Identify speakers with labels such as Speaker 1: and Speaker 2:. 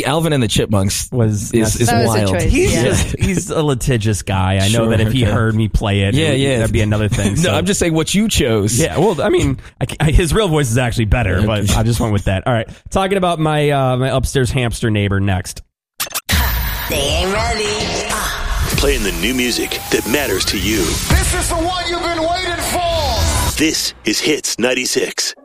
Speaker 1: Alvin and the Chipmunks
Speaker 2: was
Speaker 1: is wild.
Speaker 2: He's a litigious guy. I know that if he heard me play it, that'd be another thing.
Speaker 1: No, I'm just saying what you chose.
Speaker 2: Yeah, well, I mean, his real voice is actually better, but I just went with that. All right, talking about my my upstairs hamster neighbor next.
Speaker 3: They ain't ready.
Speaker 4: Playing the new music that matters to you.
Speaker 5: This is the one you've been waiting for.
Speaker 4: This is Hits 96.